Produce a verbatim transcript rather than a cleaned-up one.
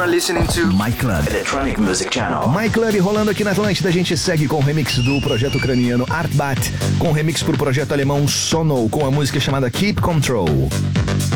are listening to My Club Electronic Music Channel. My Club rolando aqui na Atlântida. A gente segue com o remix do projeto ucraniano Artbat, com remix pro projeto alemão Sono, com a música chamada Keep Control.